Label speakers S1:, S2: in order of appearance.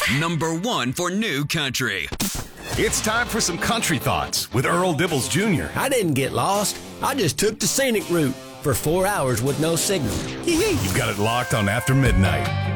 S1: #1 for new country.
S2: It's time for some country thoughts with Earl Dibbles Jr.
S3: I didn't get lost. I just took the scenic route for 4 hours with no signal.
S2: You've got it locked on After Midnight.